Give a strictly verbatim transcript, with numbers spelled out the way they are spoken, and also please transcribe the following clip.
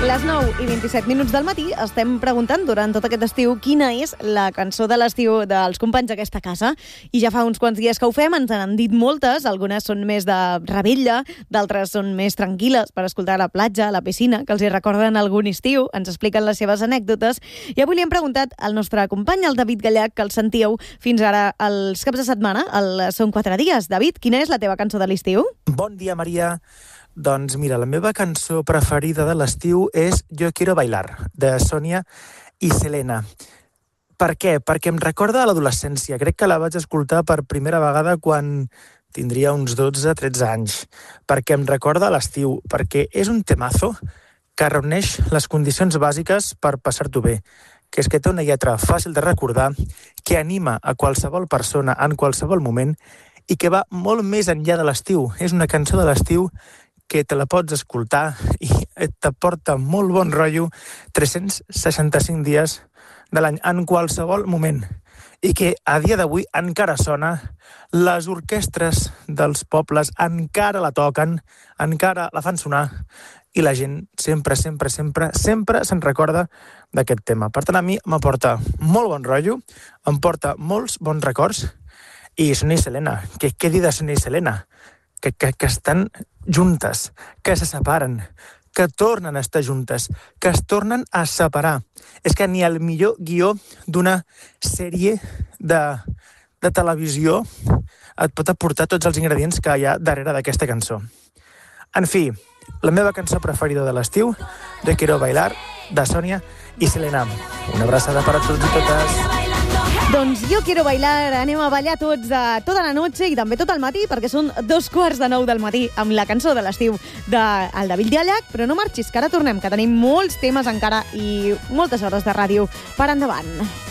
les nou i vint-i-set minuts del matí estem preguntant durant tot aquest estiu quina és la cançó de l'estiu dels companys d'aquesta casa. I ja fa uns quants dies que ho fem, ens han dit moltes. Algunes són més de revetlla, d'altres són més tranquil·les per escoltar a la platja, a la piscina, que els hi recorden algun estiu, ens expliquen les seves anècdotes. I avui li hem preguntat al nostre company, el David Gallach, que el sentíeu fins ara els caps de setmana, el Són quatre dies. David, quina és la teva cançó de l'estiu? Bon dia, Maria. Doncs mira, la meva cançó preferida de l'estiu és Yo quiero bailar, de Sònia i Selena. Per què? Perquè em recorda a l'adolescència. Crec que la vaig escoltar per primera vegada quan tindria uns dotze tretze anys. Perquè em recorda a l'estiu, perquè és un temazo que reuneix les condicions bàsiques per passar-t'ho bé, que és que té una lletra fàcil de recordar, que anima a qualsevol persona en qualsevol moment i que va molt més enllà de l'estiu. És una cançó de l'estiu que te la pots escoltar i t'aporta molt bon rotllo tres-cents seixanta-cinc dies de l'any, en qualsevol moment. I que a dia d'avui encara sona, les orquestres dels pobles encara la toquen, encara la fan sonar, i la gent sempre, sempre, sempre, sempre se'n recorda d'aquest tema. Per tant, a mi m'aporta molt bon rotllo, em porta molts bons records, i Sònia i Selena, què, què dir de Sònia i Selena? Que, que, que estan juntes, que se separen, que tornen a estar juntes, que es tornen a separar. És que ni el millor guió d'una sèrie de, de televisió et pot aportar tots els ingredients que hi ha darrere d'aquesta cançó. En fi, la meva cançó preferida de l'estiu, Yo quiero bailar, de Sònia i Selena. Una abraçada per a tots i totes. Doncs Yo quiero bailar, anem a ballar tots de tota la noche i també tot el matí, perquè són dos quarts de nou del matí amb la cançó de l'estiu del David Gallach, però no marxis, que ara tornem, que tenim molts temes encara i moltes hores de ràdio per endavant.